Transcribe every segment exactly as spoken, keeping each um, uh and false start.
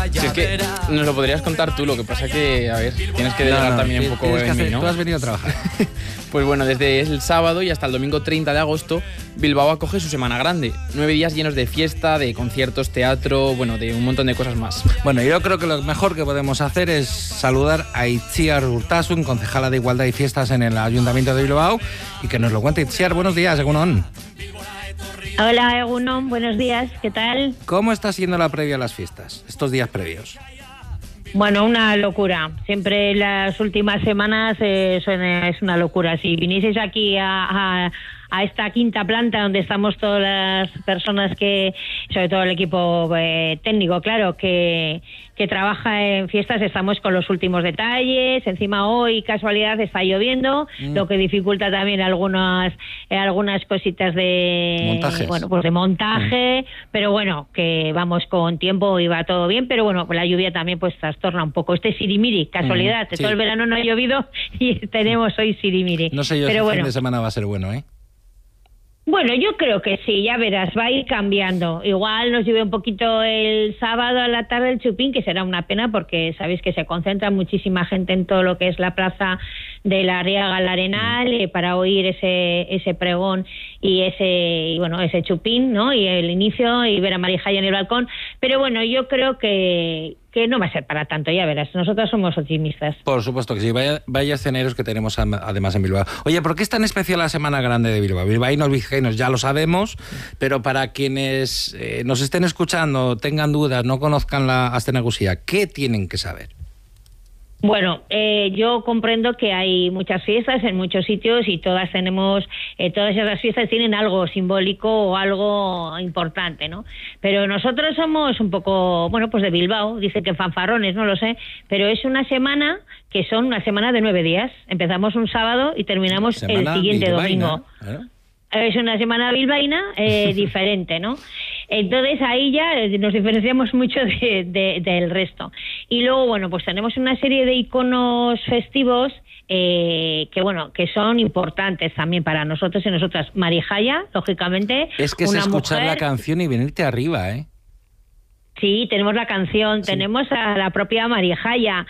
Si es que nos lo podrías contar tú, lo que pasa que, a ver, tienes que delegar no, no, también un poco en hacer, mí, ¿no? Tú has venido a trabajar. Pues bueno, desde el sábado y hasta el domingo treinta de agosto, Bilbao acoge su semana grande. Nueve días llenos de fiesta, de conciertos, teatro, bueno, de un montón de cosas más. Bueno, yo creo que lo mejor que podemos hacer es saludar a Itziar Urtasun, concejala de Igualdad y Fiestas en el Ayuntamiento de Bilbao, y que nos lo cuente. Itziar, buenos días, Egunon. Hola, Egunon, buenos días, ¿qué tal? ¿Cómo está siendo la previa a las fiestas, estos días previos? Bueno, una locura. Siempre las últimas semanas eh, son, es una locura. Si vinieseis aquí a, a, a esta quinta planta donde estamos todas las personas que, sobre todo el equipo eh, técnico, claro, que, que trabaja en fiestas, estamos con los últimos detalles. Encima hoy, casualidad, está lloviendo, mm. lo que dificulta también algunas eh, algunas cositas de montajes. Bueno, pues de montaje, mm. pero bueno, que vamos con tiempo y va todo bien, pero bueno, la lluvia también pues trastorna un poco. Este sirimiri, casualidad, mm, sí. Todo el verano no ha llovido y tenemos hoy sirimiri. No sé yo, pero el bueno, fin de semana va a ser bueno, ¿eh? Bueno, yo creo que sí, ya verás, va a ir cambiando. Igual nos llueve un poquito el sábado a la tarde el chupín, que será una pena porque sabéis que se concentra muchísima gente en todo lo que es la plaza de la Riaga al Arenal eh, para oír ese ese pregón y ese y bueno ese chupín, ¿no? Y el inicio y ver a Marijaya en el balcón. Pero bueno, yo creo que que no va a ser para tanto, ya verás. Nosotros somos optimistas. Por supuesto que sí. Vaya, vaya escenarios que tenemos además en Bilbao. Oye, ¿por qué es tan especial la Semana Grande de Bilbao? Bilbaínos, vizcaínos, ya lo sabemos, pero para quienes eh, nos estén escuchando, tengan dudas, no conozcan la Aste Nagusia, ¿qué tienen que saber? Bueno, eh, yo comprendo que hay muchas fiestas en muchos sitios y todas tenemos, eh, todas esas fiestas tienen algo simbólico o algo importante, ¿no? Pero nosotros somos un poco, bueno, pues de Bilbao, dice que fanfarrones, no lo sé, pero es una semana que son una semana de nueve días. Empezamos un sábado y terminamos semana el siguiente bilbaína, domingo. ¿Eh? Es una semana bilbaína eh, diferente, ¿no? Entonces ahí ya nos diferenciamos mucho de, de, del resto. Y luego, bueno, pues tenemos una serie de iconos festivos eh, que, bueno, que son importantes también para nosotros y nosotras. Marijaya, lógicamente. Es que es escuchar mujer... la canción y venirte arriba, ¿eh? Sí, tenemos la canción, sí. Tenemos a la propia Marijaya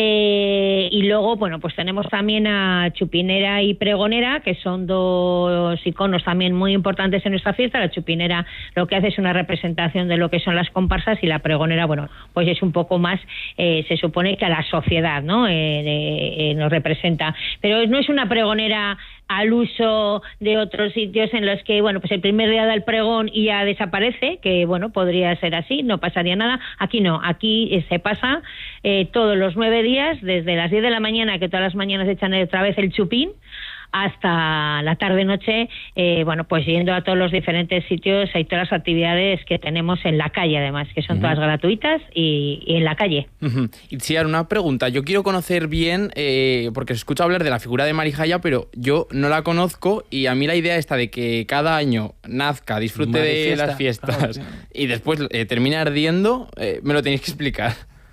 eh, y luego, bueno, pues tenemos también a Chupinera y Pregonera, que son dos iconos también muy importantes en nuestra fiesta. La Chupinera lo que hace es una representación de lo que son las comparsas y la Pregonera, bueno, pues es un poco más, eh, se supone que a la sociedad, ¿no? Eh, de, eh, nos representa. Pero no es una pregonera al uso de otros sitios en los que, bueno, pues el primer día da el pregón y ya desaparece, que, bueno, podría ser así, no pasaría nada. Aquí no, aquí eh, se pasa eh, todos los nueve días, desde las diez de la mañana, que todas las mañanas echan otra vez el chupín, hasta la tarde-noche, eh, bueno, pues yendo a todos los diferentes sitios, hay todas las actividades que tenemos en la calle, además, que son uh-huh. todas gratuitas y, y en la calle. Uh-huh. Itziar, una pregunta. Yo quiero conocer bien, eh, porque se escucha hablar de la figura de Marijaya, pero yo no la conozco y a mí la idea esta de que cada año nazca, disfrute Marifiesta. de las fiestas oh, y después eh, termine ardiendo, eh, me lo tenéis que explicar.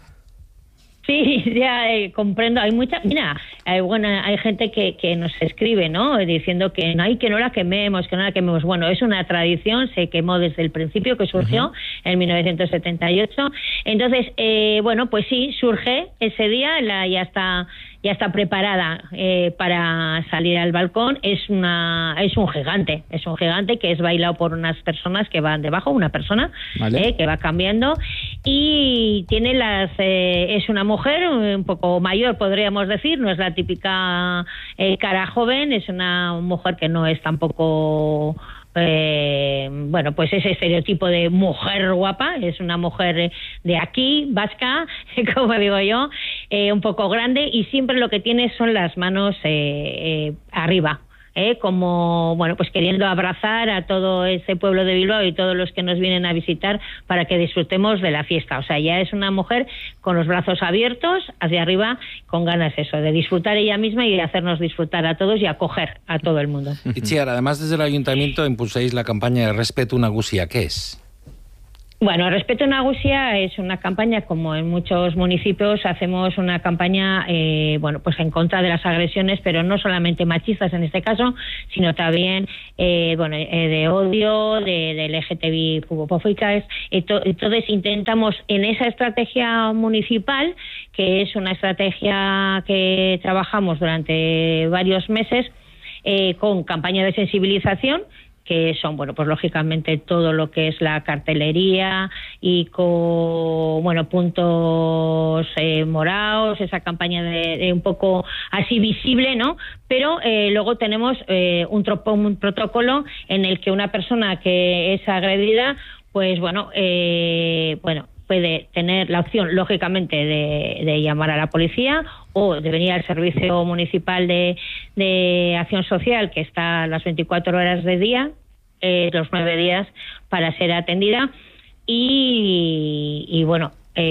Sí, ya eh, comprendo. Hay mucha, mira, hay, bueno, hay gente que, que nos escribe, ¿no? Diciendo que no hay que no la quememos, que no la quememos. Bueno, es una tradición, se quemó desde el principio, que surgió uh-huh. en mil novecientos setenta y ocho. Entonces, eh, bueno, pues sí, surge ese día, la, ya está, ya está preparada eh, para salir al balcón. Es una, es un gigante, es un gigante que es bailado por unas personas que van debajo, una persona vale. eh, que va cambiando y tiene las, eh, es una mujer mujer un poco mayor, podríamos decir, no es la típica eh, cara joven, es una mujer que no es tampoco eh, bueno, pues ese estereotipo de mujer guapa, es una mujer de aquí, vasca, como digo yo, eh, un poco grande y siempre lo que tiene son las manos eh, eh, arriba. Eh, como, bueno, pues queriendo abrazar a todo ese pueblo de Bilbao y todos los que nos vienen a visitar para que disfrutemos de la fiesta. O sea, ya es una mujer con los brazos abiertos hacia arriba, con ganas eso, de disfrutar ella misma y de hacernos disfrutar a todos y acoger a todo el mundo. Itziar, además desde el Ayuntamiento impulsáis la campaña de Respeto Nagusia, ¿qué es? Bueno, Respeto Nagusia es una campaña, como en muchos municipios hacemos una campaña, eh, bueno, pues en contra de las agresiones, pero no solamente machistas en este caso, sino también, eh, bueno, eh, de odio, de, de L G T B fobofóbicas. Entonces intentamos en esa estrategia municipal, que es una estrategia que trabajamos durante varios meses, eh, con campaña de sensibilización, que son, bueno, pues lógicamente todo lo que es la cartelería y con, bueno, puntos eh, morados, esa campaña de, de un poco así visible, ¿no? Pero eh, luego tenemos eh, un, tropo, un protocolo en el que una persona que es agredida, pues bueno, eh, bueno, puede tener la opción, lógicamente, de, de llamar a la policía o de venir al Servicio Municipal de, de Acción Social, que está las veinticuatro horas del día, eh, los nueve días, para ser atendida. Y, y bueno,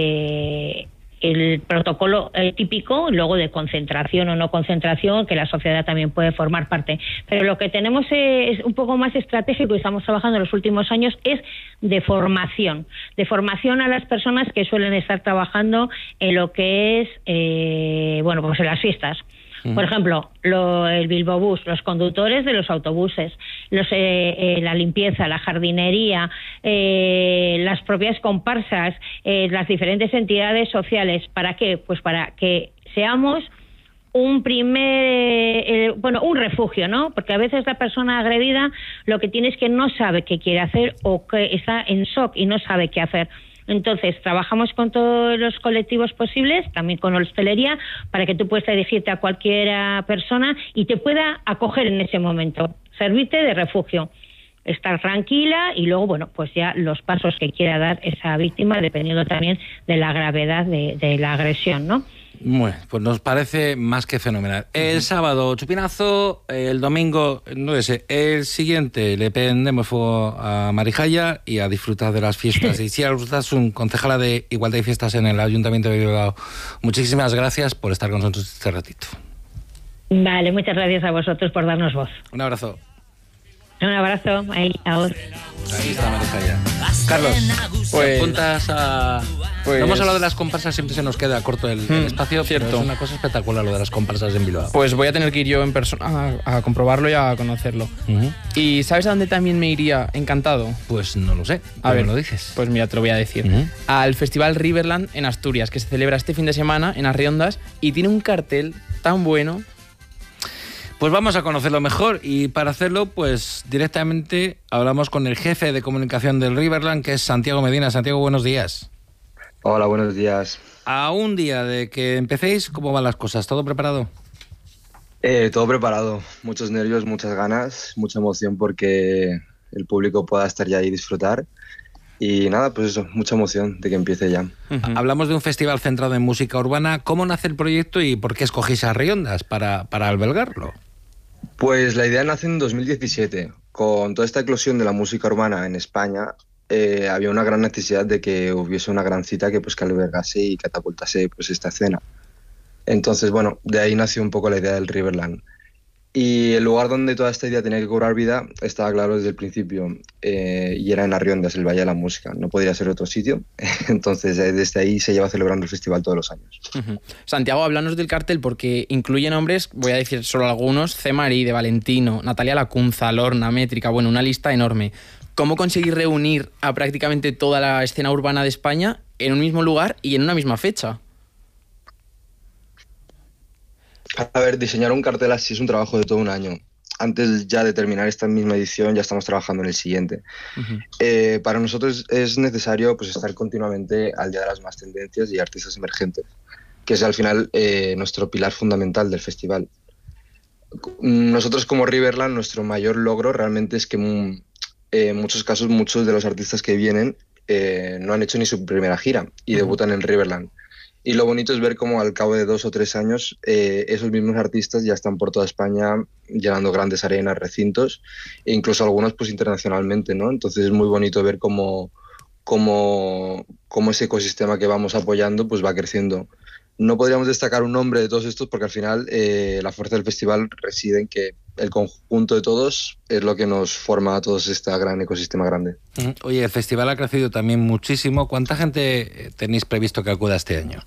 eh, el protocolo eh, típico, luego de concentración o no concentración, que la sociedad también puede formar parte. Pero lo que tenemos es un poco más estratégico y estamos trabajando en los últimos años es de formación, de formación a las personas que suelen estar trabajando en lo que es, eh, bueno, pues en las fiestas. Por ejemplo, lo, el Bilbobús, los conductores de los autobuses, los, eh, eh, la limpieza, la jardinería, eh, las propias comparsas, eh, las diferentes entidades sociales. ¿Para qué? Pues para que seamos un primer, eh, bueno, un refugio, ¿no? Porque a veces la persona agredida lo que tiene es que no sabe qué quiere hacer o que está en shock y no sabe qué hacer. Entonces, trabajamos con todos los colectivos posibles, también con hostelería, para que tú puedas dirigirte a cualquier persona y te pueda acoger en ese momento, servirte de refugio, estar tranquila y luego, bueno, pues ya los pasos que quiera dar esa víctima, dependiendo también de la gravedad de, de la agresión, ¿no? Bueno, pues nos parece más que fenomenal. El sábado, chupinazo, el domingo, no sé, el siguiente le prendemos fuego a Marijaya y a disfrutar de las fiestas. Y si es un concejala de Igualdad y Fiestas en el Ayuntamiento de Bilbao, muchísimas gracias por estar con nosotros este ratito. Vale, muchas gracias a vosotros por darnos voz. Un abrazo. Un abrazo, ahí, ahora. Ahí está Marijaya. Carlos, pues, apuntas a... Pues... No hemos hablado de las comparsas, siempre se nos queda corto el, mm, el espacio, cierto. Pero es una cosa espectacular lo de las comparsas en Bilbao. Pues voy a tener que ir yo en persona a, a comprobarlo y a conocerlo. Uh-huh. ¿Y sabes a dónde también me iría encantado? Pues no lo sé, a ver, me lo dices. Pues mira, te lo voy a decir. Uh-huh. Al Festival Riverland en Asturias, que se celebra este fin de semana en Arriondas y tiene un cartel tan bueno. Pues vamos a conocerlo mejor y para hacerlo, pues directamente hablamos con el jefe de comunicación del Riverland, que es Santiago Medina. Santiago, buenos días. Hola, buenos días. A un día de que empecéis, ¿cómo van las cosas? ¿Todo preparado? Eh, todo preparado. Muchos nervios, muchas ganas, mucha emoción porque el público pueda estar ya ahí y disfrutar. Y nada, pues eso, mucha emoción de que empiece ya. Uh-huh. Hablamos de un festival centrado en música urbana. ¿Cómo nace el proyecto y por qué escogéis Arriondas para, para albergarlo? Pues la idea nace en dos mil diecisiete. Con toda esta eclosión de la música urbana en España, eh, había una gran necesidad de que hubiese una gran cita que, pues, que albergase y catapultase, pues, esta escena. Entonces, bueno, de ahí nació un poco la idea del Riverland. Y el lugar donde toda esta idea tenía que cobrar vida estaba claro desde el principio, eh, y era en Arriondas, el Valle de la Música. No podría ser otro sitio. Entonces, desde ahí se lleva celebrando el festival todos los años. Uh-huh. Santiago, háblanos del cartel porque incluye nombres, voy a decir solo algunos: C. Marí, de Valentino, Natalia Lacunza, Lorna, Métrica, bueno, una lista enorme. ¿Cómo conseguir reunir a prácticamente toda la escena urbana de España en un mismo lugar y en una misma fecha? A ver, diseñar un cartel así es un trabajo de todo un año. Antes ya de terminar esta misma edición ya estamos trabajando en el siguiente. Uh-huh. Eh, para nosotros es necesario, pues, estar continuamente al día de las más tendencias y artistas emergentes, que es al final eh, nuestro pilar fundamental del festival. Nosotros como Riverland, nuestro mayor logro realmente es que mm, eh, en muchos casos muchos de los artistas que vienen eh, no han hecho ni su primera gira y uh-huh. debutan en Riverland. Y lo bonito es ver cómo al cabo de dos o tres años eh, esos mismos artistas ya están por toda España llenando grandes arenas, recintos, e incluso algunos, pues, internacionalmente, ¿no? Entonces es muy bonito ver cómo, cómo, cómo ese ecosistema que vamos apoyando, pues, va creciendo. No podríamos destacar un nombre de todos estos porque al final eh, la fuerza del festival reside en que el conjunto de todos es lo que nos forma a todos este gran ecosistema grande. Oye, el festival ha crecido también muchísimo. ¿Cuánta gente tenéis previsto que acuda este año?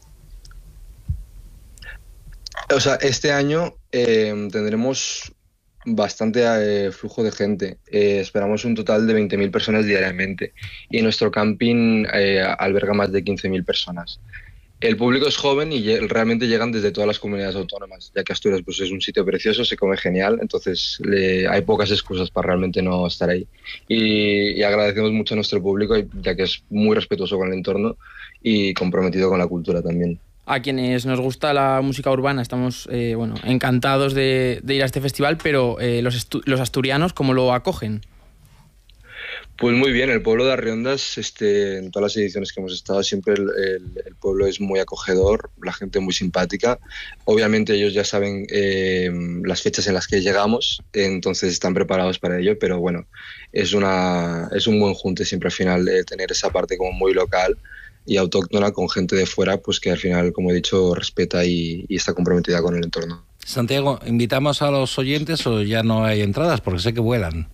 O sea, este año eh, tendremos bastante eh, flujo de gente. Eh, esperamos un total de veinte mil personas diariamente y nuestro camping eh, alberga más de quince mil personas. El público es joven y realmente llegan desde todas las comunidades autónomas, ya que Asturias pues, es un sitio precioso, se come genial, entonces le, hay pocas excusas para realmente no estar ahí. Y, y agradecemos mucho a nuestro público, ya que es muy respetuoso con el entorno y comprometido con la cultura también. A quienes nos gusta la música urbana estamos eh, bueno, encantados de, de ir a este festival, pero eh, los, los asturianos, ¿cómo lo acogen? Pues muy bien, el pueblo de Arriondas, este, en todas las ediciones que hemos estado, siempre el, el, el pueblo es muy acogedor, la gente muy simpática. Obviamente ellos ya saben eh, las fechas en las que llegamos, entonces están preparados para ello, pero bueno, es, una, es un buen junte siempre al final eh, tener esa parte como muy local y autóctona con gente de fuera, pues que al final, como he dicho, respeta y, y está comprometida con el entorno. Santiago, ¿invitamos a los oyentes o ya no hay entradas? Porque sé que vuelan.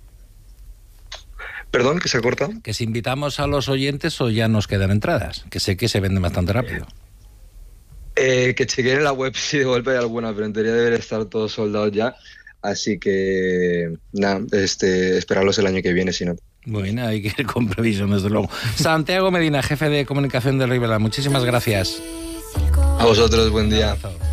Perdón, que se ha cortado. Que si invitamos a los oyentes o ya nos quedan entradas, que sé que se venden bastante rápido. Eh, que chequeen en la web si de golpe hay alguna, pero en teoría debería estar todos soldados ya. Así que, nada, este, esperarlos el año que viene, si no. Bueno, hay que ir con previsión, desde luego. Santiago Medina, jefe de comunicación de Ribera, muchísimas gracias. A vosotros, buen día. Un abrazo.